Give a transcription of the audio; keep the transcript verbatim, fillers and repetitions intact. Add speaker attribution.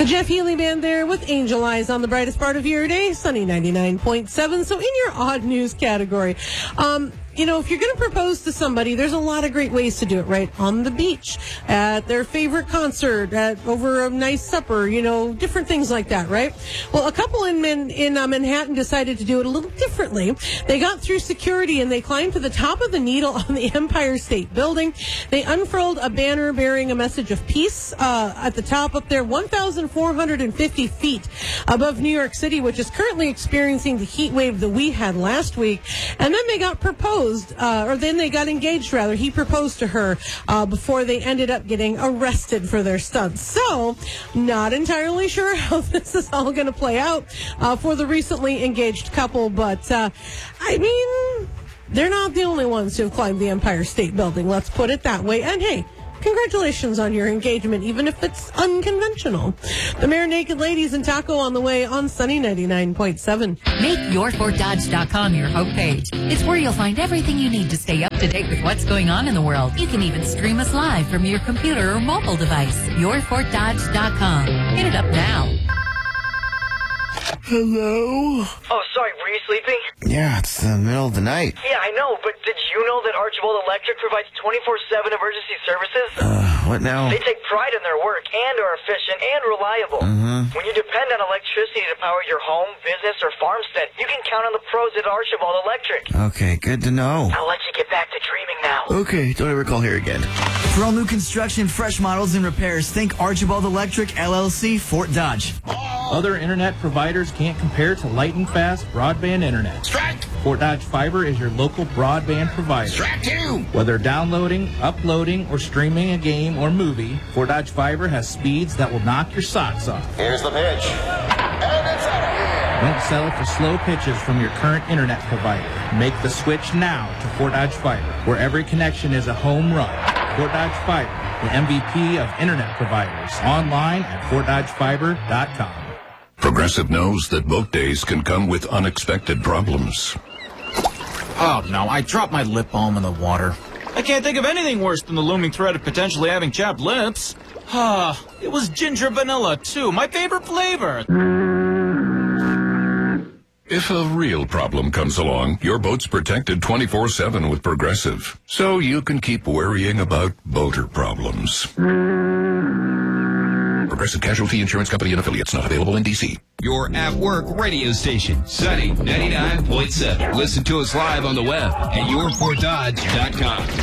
Speaker 1: The Jeff Healy Band there with Angel Eyes on the brightest part of your day, Sunny ninety-nine point seven. So in your odd news category, um, you know, if you're going to propose to somebody, there's a lot of great ways to do it, right? On the beach, at their favorite concert, at over a nice supper, you know, different things like that, right? Well, a couple in Man- in uh, Manhattan decided to do it a little differently. They got through security and they climbed to the top of the Needle on the Empire State Building. They unfurled a banner bearing a message of peace uh, at the top up there, one thousand four hundred fifty feet above New York City, which is currently experiencing the heat wave that we had last week. And then they got proposed. Uh, or then they got engaged, rather. He proposed to her uh, before they ended up getting arrested for their stunts. So, not entirely sure how this is all going to play out uh, for the recently engaged couple. But, uh, I mean, they're not the only ones who have climbed the Empire State Building. Let's put it that way. And, hey, congratulations on your engagement, even if it's unconventional. The Mare Naked Ladies and Taco on the way on Sunny ninety-nine point seven.
Speaker 2: Make your fort dodge dot com your homepage. It's where you'll find everything you need to stay up to date with what's going on in the world. You can even stream us live from your computer or mobile device. your fort dodge dot com. Hit it up now.
Speaker 3: Hello?
Speaker 4: Oh, sorry, were you sleeping?
Speaker 3: Yeah, it's the middle of the night.
Speaker 4: Yeah, I know, but did you know that Archibald Electric provides twenty-four seven emergency services?
Speaker 3: Uh, what now?
Speaker 4: They take pride in their work and are efficient and reliable.
Speaker 3: Uh-huh.
Speaker 4: When you depend on electricity to power your home, business, or farmstead, you can count on the pros at Archibald Electric.
Speaker 3: Okay, good to know.
Speaker 4: I'll let you get back to dreaming now.
Speaker 3: Okay, don't ever call here again.
Speaker 5: For all new construction, fresh models, and repairs, think Archibald Electric, L L C, Fort Dodge.
Speaker 6: Other internet providers can't compare to lightning fast broadband internet.
Speaker 7: Strike!
Speaker 6: Fort Dodge Fiber is your local broadband provider.
Speaker 7: Strike two!
Speaker 6: Whether downloading, uploading, or streaming a game or movie, Fort Dodge Fiber has speeds that will knock your socks off.
Speaker 7: Here's the pitch. And it's out of here.
Speaker 6: Don't settle for slow pitches from your current internet provider. Make the switch now to Fort Dodge Fiber, where every connection is a home run. Fort Dodge Fiber, the M V P of internet providers. Online at fort dodge fiber dot com.
Speaker 8: Progressive knows that boat days can come with unexpected problems.
Speaker 9: Oh, no, I dropped my lip balm in the water. I can't think of anything worse than the looming threat of potentially having chapped lips. Ah, it was ginger vanilla, too, my favorite flavor.
Speaker 8: If a real problem comes along, your boat's protected twenty-four seven with Progressive, so you can keep worrying about boater problems. Progressive Casualty Insurance Company and Affiliates, not available in D C.
Speaker 10: Your at-work radio station, Sunny ninety-nine point seven. Listen to us live on the web at your fort dodge dot com.